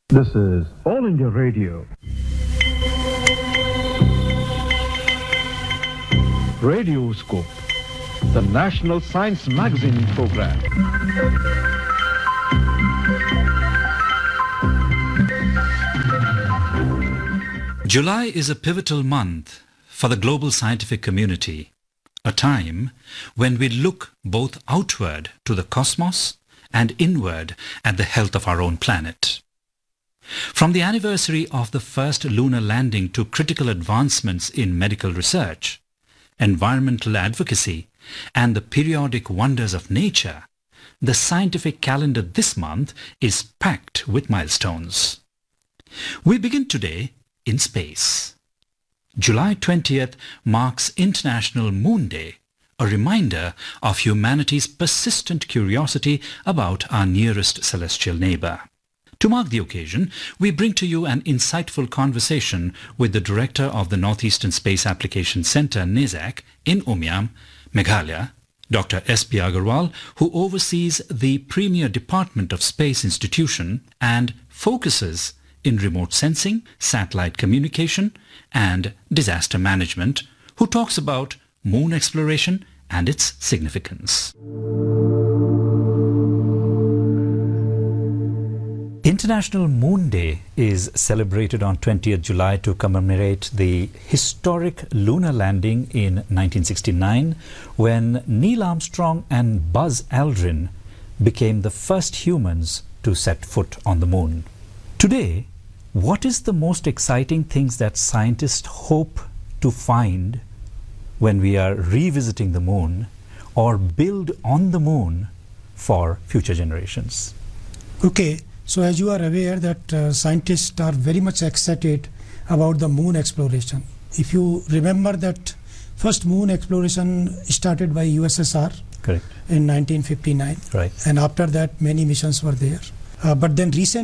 This is All India Radio. Radioscope, the National Science Magazine program. July is a pivotal month for the global scientific community, a time when we look both outward to the cosmos and inward at the health of our own planet. From the anniversary of the first lunar landing to critical advancements in medical research, environmental advocacy, and the periodic wonders of nature, the scientific calendar this month is packed with milestones. We begin today in space. July 20th marks International Moon Day, a reminder of humanity's persistent curiosity about our nearest celestial neighbor. To mark the occasion, we bring to you an insightful conversation with the director of the Northeastern Space Application Centre, NESAC, in Umiam, Meghalaya, Dr. S.P. Agarwal, who oversees the premier department of Space Institution and focuses in remote sensing, satellite communication, and disaster management, who talks about moon exploration and its significance. International Moon Day is celebrated on 20th July to commemorate the historic lunar landing in 1969 when Neil Armstrong and Buzz Aldrin became the first humans to set foot on the moon. Today, what is the most exciting things that scientists hope to find when we are revisiting the moon or build on the moon for future generations? Okay. So as you are aware that scientists are very much excited about the moon exploration. If you remember that first moon exploration started by USSR. Correct. In 1959. Right. And after that many missions were there. But then recently